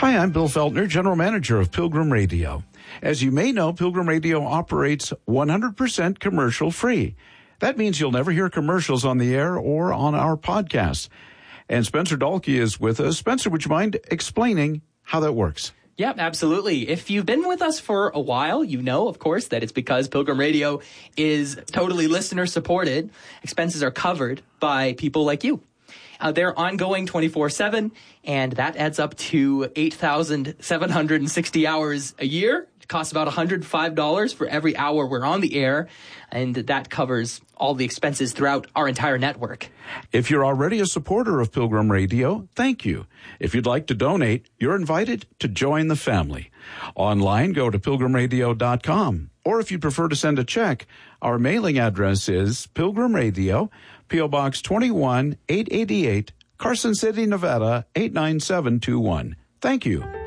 Hi, I'm Bill Feltner, General Manager of Pilgrim Radio. As you may know, Pilgrim Radio operates 100% commercial-free. That means you'll never hear commercials on the air or on our podcast. And Spencer Dahlke is with us. Spencer, would you mind explaining how that works? Yep, absolutely. If you've been with us for a while, you know, of course, that it's because Pilgrim Radio is totally listener-supported. Expenses are covered by people like you. They're ongoing 24/7, and that adds up to 8,760 hours a year. It costs about $105 for every hour we're on the air, and that covers all the expenses throughout our entire network. If you're already a supporter of Pilgrim Radio, thank you. If you'd like to donate, you're invited to join the family. Online, go to pilgrimradio.com. Or if you prefer to send a check, our mailing address is Pilgrim Radio, P.O. Box 21, 888, Carson City, Nevada, 89721. Thank you.